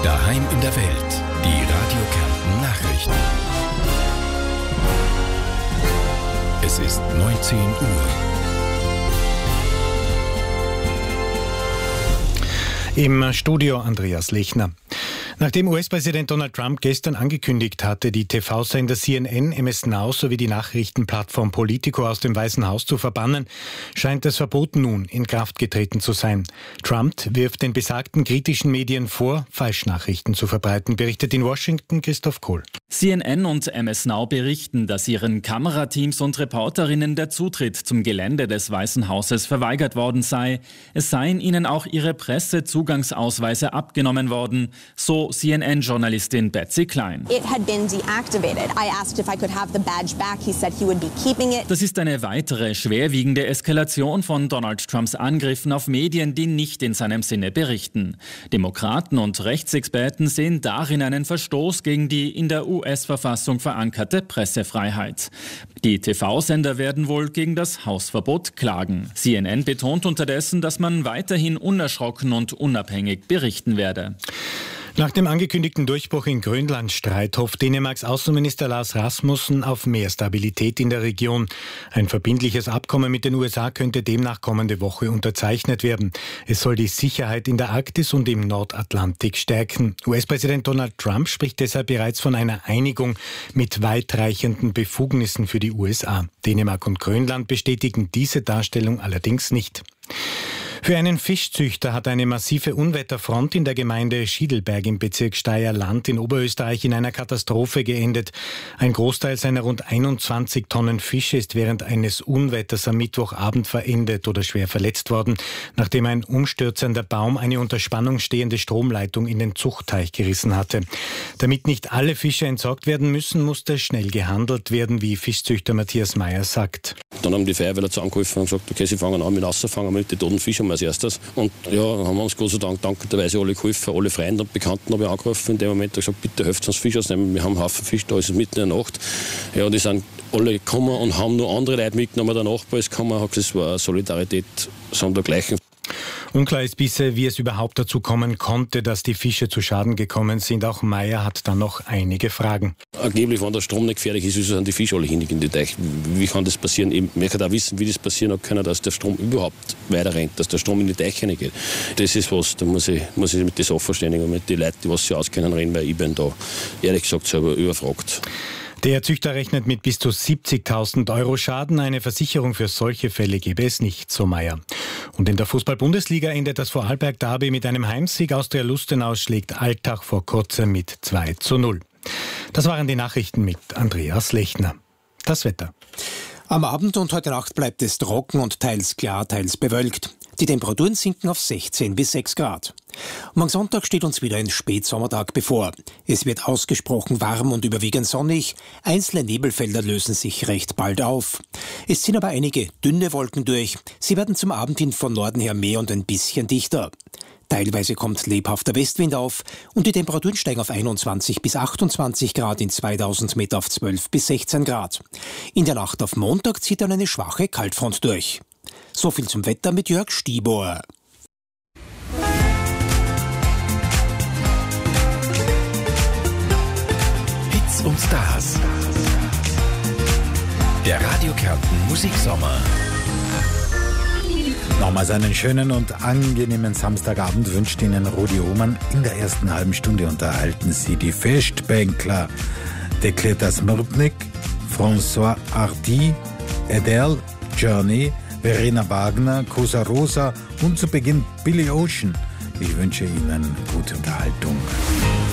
Daheim in der Welt. Die Radio Kärnten Nachrichten. Es ist 19 Uhr. Im Studio Andreas Lechner. Nachdem US-Präsident Donald Trump gestern angekündigt hatte, die TV-Sender CNN, MS Now sowie die Nachrichtenplattform Politico aus dem Weißen Haus zu verbannen, scheint das Verbot nun in Kraft getreten zu sein. Trump wirft den besagten kritischen Medien vor, Falschnachrichten zu verbreiten, berichtet in Washington Christoph Kohl. CNN und MS Now berichten, dass ihren Kamerateams und Reporterinnen der Zutritt zum Gelände des Weißen Hauses verweigert worden sei. Es seien ihnen auch ihre Pressezugangsausweise abgenommen worden, so CNN-Journalistin Betsy Klein. Das ist eine weitere schwerwiegende Eskalation von Donald Trumps Angriffen auf Medien, die nicht in seinem Sinne berichten. Demokraten und Rechtsexperten sehen darin einen Verstoß gegen die in der US-Verfassung verankerte Pressefreiheit. Die TV-Sender werden wohl gegen das Hausverbot klagen. CNN betont unterdessen, dass man weiterhin unerschrocken und unabhängig berichten werde. Nach dem angekündigten Durchbruch in Grönlandstreit hofft Dänemarks Außenminister Lars Rasmussen auf mehr Stabilität in der Region. Ein verbindliches Abkommen mit den USA könnte demnach kommende Woche unterzeichnet werden. Es soll die Sicherheit in der Arktis und im Nordatlantik stärken. US-Präsident Donald Trump spricht deshalb bereits von einer Einigung mit weitreichenden Befugnissen für die USA. Dänemark und Grönland bestätigen diese Darstellung allerdings nicht. Für einen Fischzüchter hat eine massive Unwetterfront in der Gemeinde Schiedelberg im Bezirk Steyr-Land in Oberösterreich in einer Katastrophe geendet. Ein Großteil seiner rund 21 Tonnen Fische ist während eines Unwetters am Mittwochabend verendet oder schwer verletzt worden, nachdem ein umstürzender Baum eine unter Spannung stehende Stromleitung in den Zuchtteich gerissen hatte. Damit nicht alle Fische entsorgt werden müssen, musste schnell gehandelt werden, wie Fischzüchter Matthias Meyer sagt. Dann haben die Feuerwehrler zusammengeholfen und gesagt, okay, sie fangen an mit rausfangen mit den toten Fischen als erstes. Und ja, haben wir uns Gott sei Dank dankbarerweise alle geholfen, alle Freunde und Bekannten habe ich angerufen in dem Moment und gesagt, bitte helft uns Fisch ausnehmen, wir haben einen Haufen Fisch, da ist es mitten in der Nacht. Ja, die sind alle gekommen und haben nur andere Leute mitgenommen, der Nachbar ist gekommen, hat gesagt, es war Solidarität sondergleichen. Unklar ist bisher, wie es überhaupt dazu kommen konnte, dass die Fische zu Schaden gekommen sind. Auch Meyer hat dann noch einige Fragen. Angeblich, wenn der Strom nicht gefährlich ist, wieso sind die Fische alle hinein in die Teich? Wie kann das passieren? Ich möchte auch wissen, wie das passieren hat können, dass der Strom überhaupt weiter rennt, dass der Strom in die Teich hineingeht. Das ist was, da muss ich mit den Sachverständigen und mit den Leuten, die was sie auskennen, reden, weil ich bin da ehrlich gesagt selber überfragt. Der Züchter rechnet mit bis zu 70.000 Euro Schaden. Eine Versicherung für solche Fälle gäbe es nicht, so Meyer. Und in der Fußball-Bundesliga endet das Vorarlberg-Derby mit einem Heimsieg. Austria Lustenau schlägt Altach vor kurzem mit 2:0. Das waren die Nachrichten mit Andreas Lechner. Das Wetter. Am Abend und heute Nacht bleibt es trocken und teils klar, teils bewölkt. Die Temperaturen sinken auf 16 bis 6 Grad. Am Sonntag steht uns wieder ein Spätsommertag bevor. Es wird ausgesprochen warm und überwiegend sonnig. Einzelne Nebelfelder lösen sich recht bald auf. Es ziehen aber einige dünne Wolken durch. Sie werden zum Abend hin von Norden her mehr und ein bisschen dichter. Teilweise kommt lebhafter Westwind auf und die Temperaturen steigen auf 21 bis 28 Grad, in 2000 Meter auf 12 bis 16 Grad. In der Nacht auf Montag zieht dann eine schwache Kaltfront durch. So viel zum Wetter mit Jörg Stieber. Hits und Stars. Der Radio Kärnten Musiksommer. Nochmals einen schönen und angenehmen Samstagabend wünscht Ihnen Rudi Ohmann. In der ersten halben Stunde unterhalten Sie die Festbänkler Dekleta Smrtnik, François Hardy, Adele, Journey, Verena Wagner, Cosa Rosa und zu Beginn Billy Ocean. Ich wünsche Ihnen gute Unterhaltung.